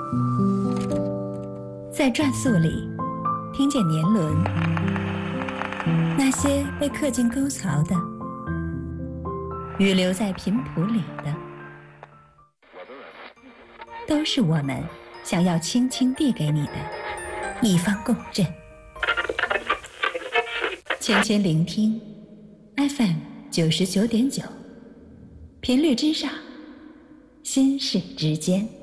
在转速里听见年轮，那些被刻进沟槽的，预留在频谱里的，都是我们想要轻轻递给你的一方共振。轻轻聆听 FM99.9，频率之上，心事之间。